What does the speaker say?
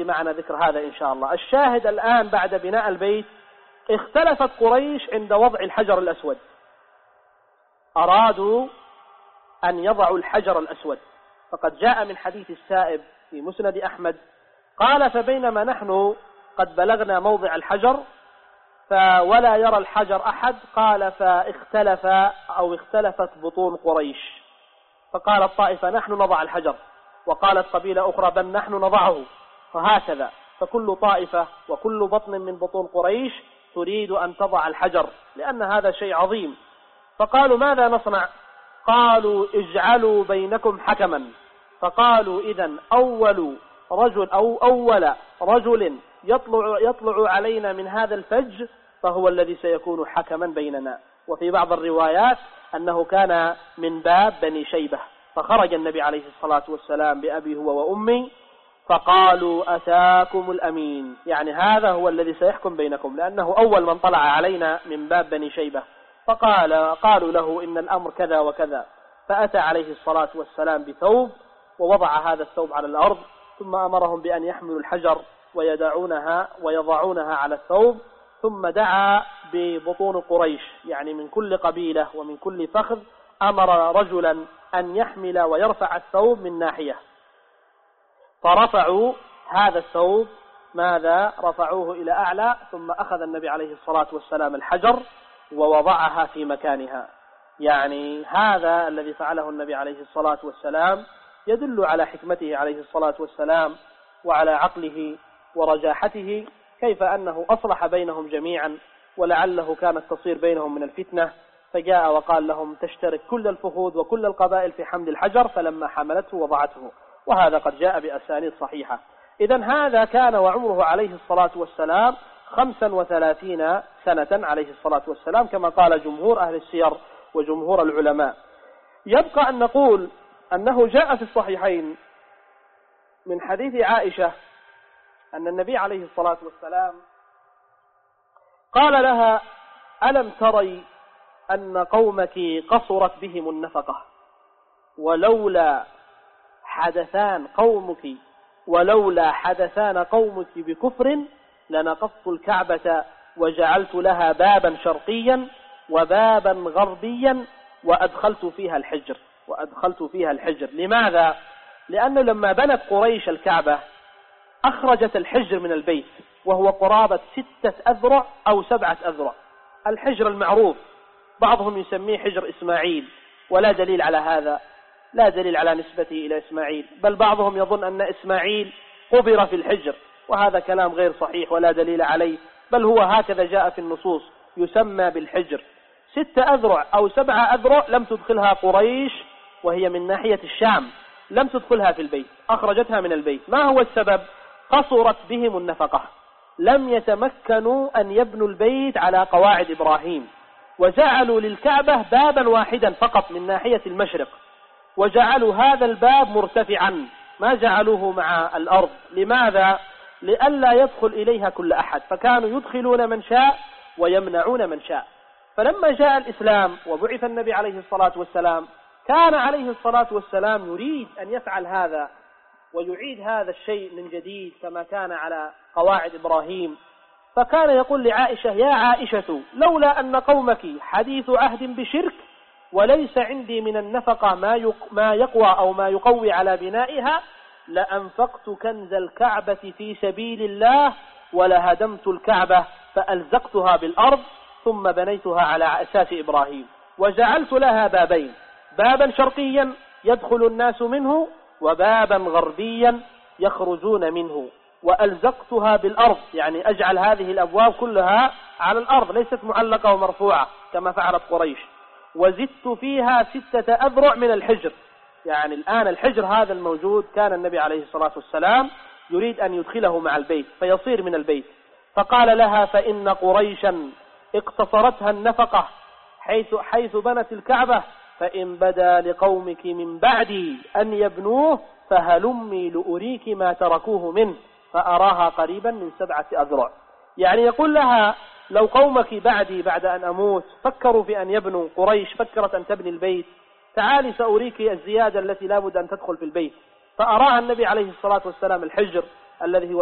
معنا ذكر هذا إن شاء الله. الشاهد الآن بعد بناء البيت اختلفت قريش عند وضع الحجر الأسود، أرادوا أن يضعوا الحجر الأسود، فقد جاء من حديث السائب في مسند أحمد قال: فبينما نحن قد بلغنا موضع الحجر ولا يرى الحجر أحد، قال: اختلفت بطون قريش، فقالت طائفة: نحن نضع الحجر، وقالت قبيلة أخرى: بل نحن نضعه، فهكذا، فكل طائفة وكل بطن من بطون قريش تريد أن تضع الحجر، لأن هذا شيء عظيم. فقالوا: ماذا نصنع؟ قالوا: اجعلوا بينكم حكما. فقالوا: إذن أول رجل يطلع علينا من هذا الفج فهو الذي سيكون حكما بيننا. وفي بعض الروايات أنه كان من باب بني شيبة، فخرج النبي عليه الصلاة والسلام بأبي هو وأمي، فقالوا: أتاكم الأمين، يعني هذا هو الذي سيحكم بينكم، لأنه أول من طلع علينا من باب بني شيبة. قالوا له: إن الأمر كذا وكذا. فأتى عليه الصلاة والسلام بثوب ووضع هذا الثوب على الأرض، ثم أمرهم بأن يحملوا الحجر ويضعونها على الثوب، ثم دعا ببطون قريش، يعني من كل قبيلة ومن كل فخذ أمر رجلا أن يحمل ويرفع الثوب من ناحية، فرفعوا هذا الثوب، ماذا رفعوه إلى أعلى، ثم أخذ النبي عليه الصلاة والسلام الحجر ووضعها في مكانها. يعني هذا الذي فعله النبي عليه الصلاة والسلام يدل على حكمته عليه الصلاة والسلام وعلى عقله ورجاحته، كيف أنه أصلح بينهم جميعا، ولعله كانت تصير بينهم من الفتنة، فجاء وقال لهم: تشترك كل الفخوذ وكل القبائل في حمل الحجر، فلما حملته وضعته، وهذا قد جاء بأسانيد صحيحة. إذن هذا كان وعمره عليه الصلاة والسلام 35 سنة عليه الصلاة والسلام، كما قال جمهور أهل السير وجمهور العلماء. يبقى أن نقول أنه جاء في الصحيحين من حديث عائشة أن النبي عليه الصلاة والسلام قال لها: ألم تري أن قومك قصرت بهم النفقة، ولولا حدثان قومك بكفر لنقضت الكعبة وجعلت لها بابا شرقيا وبابا غربيا وأدخلت فيها الحجر. لماذا؟ لأنه لما بنت قريش الكعبة أخرجت الحجر من البيت، وهو قرابة 6 أذرع أو 7 أذرع، الحجر المعروف، بعضهم يسميه حجر إسماعيل، ولا دليل على هذا، لا دليل على نسبته إلى إسماعيل، بل بعضهم يظن أن إسماعيل قبر في الحجر، وهذا كلام غير صحيح ولا دليل عليه، بل هو هكذا جاء في النصوص، يسمى بالحجر. 6 أذرع أو 7 أذرع لم تدخلها قريش، وهي من ناحية الشام، لم تدخلها في البيت، أخرجتها من البيت. ما هو السبب؟ قصرت بهم النفقة، لم يتمكنوا أن يبنوا البيت على قواعد إبراهيم، وجعلوا للكعبة بابا واحدا فقط من ناحية المشرق، وجعلوا هذا الباب مرتفعا، ما جعلوه مع الأرض. لماذا؟ لئلا يدخل إليها كل أحد، فكانوا يدخلون من شاء ويمنعون من شاء. فلما جاء الإسلام وبعث النبي عليه الصلاة والسلام، كان عليه الصلاة والسلام يريد أن يفعل هذا ويعيد هذا الشيء من جديد كما كان على قواعد إبراهيم، فكان يقول لعائشة: يا عائشة، لولا أن قومك حديث عهد بشرك وليس عندي من النفقة ما يقوى أو ما يقوي على بنائها، لأنفقت كنز الكعبة في سبيل الله ولهدمت الكعبة فألزقتها بالأرض ثم بنيتها على أساس إبراهيم، وجعلت لها بابين، بابا شرقيا يدخل الناس منه وبابا غربيا يخرجون منه، وألزقتها بالأرض، يعني أجعل هذه الأبواب كلها على الأرض ليست معلقة ومرفوعة كما فعلت قريش، وزدت فيها 6 أذرع من الحجر. يعني الآن الحجر هذا الموجود كان النبي عليه الصلاة والسلام يريد أن يدخله مع البيت فيصير من البيت، فقال لها: فإن قريشا اقتصرتها النفقة حيث بنت الكعبة، فإن بدا لقومك من بعدي أن يبنوه فهلمي لأريك ما تركوه منه، فأراها قريبا من 7 أذرع. يعني يقول لها: لو قومك بعد أن أموت فكروا في أن يبنوا، قريش فكرت أن تبني البيت، تعالي سأريك الزيادة التي لابد أن تدخل في البيت. فأراها النبي عليه الصلاة والسلام الحجر الذي هو